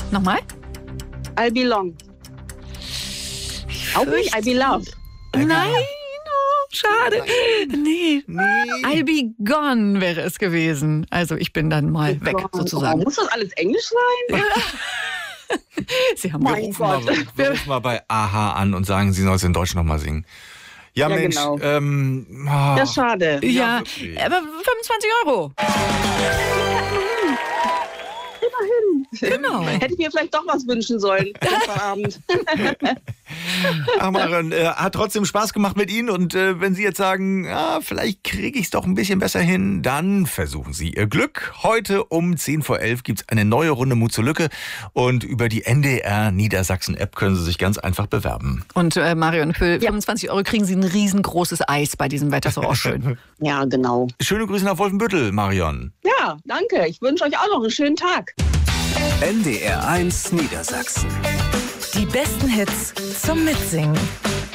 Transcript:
Nochmal? I belong. Auch nicht, I be loved. Nein, oh, schade. Nee. I'll be gone wäre es gewesen. Also ich bin dann mal weg, sozusagen. Muss das alles Englisch sein? Sie haben Mein Gott. Wir rufen mal bei AHA an und sagen, sie soll es in Deutsch nochmal singen. Ja, Ja, Mensch. genau. Oh. Ja, schade. Ja, wirklich. aber 25 €. Immerhin. Genau. Hätte ich mir vielleicht doch was wünschen sollen gestern Abend. Ach, Marion, hat trotzdem Spaß gemacht mit Ihnen. Und wenn Sie jetzt sagen, vielleicht kriege ich es doch ein bisschen besser hin, dann versuchen Sie Ihr Glück. Heute um 10 vor 11 gibt es eine neue Runde Mut zur Lücke. Und über die NDR Niedersachsen-App können Sie sich ganz einfach bewerben. Und Marion, für 25 € kriegen Sie ein riesengroßes Eis bei diesem Wetter. Ist doch auch schön. Ja, genau. Schöne Grüße nach Wolfenbüttel, Marion. Ja, danke. Ich wünsche euch auch noch einen schönen Tag. NDR 1 Niedersachsen. Die besten Hits zum Mitsingen.